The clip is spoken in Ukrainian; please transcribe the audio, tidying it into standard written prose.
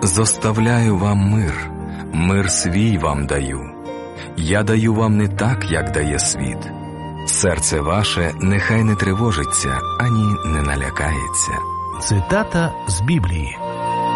«Зоставляю вам мир свій вам даю. Я даю вам не так, як дає світ. Серце ваше нехай не тривожиться, ані не налякається». Цитата з Біблії.